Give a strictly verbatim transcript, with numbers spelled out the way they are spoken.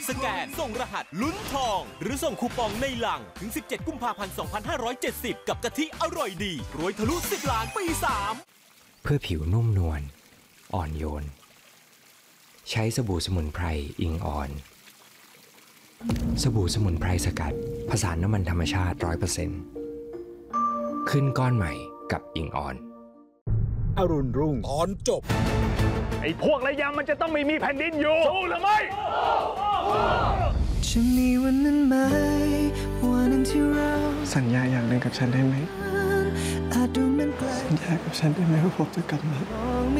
สแกนส่งรหัสลุ้นทองหรือส่งคูปองในหลังถึงสิบเจ็ดกุมภาพันธ์สองพันห้าร้อยเจ็ดสิบกับกะทิอร่อยดีรวยทะลุสิบล้านปีสามเพื่อผิวนุ่มนวลอ่อนโยนใช้สบู่สมุนไพรอิงอ่อนสบู่สมุนไพรสกัดผสานน้ำมันธรรมชาติ ร้อยเปอร์เซ็นต์ ขึ้นก้อนใหม่กับอิงอ่อนอรุณรุ่งตอนจบไอ้พวกระยำมันจะต้องไม่มีแผ่นดินอยู่สู้หรือไม่จะมีวันนั้นไหมวันนึงที่เราสัญญาอย่างหนึ่งกับฉันได้ไหมสัญญากับฉันได้ไหมว่าผมจะกลับมา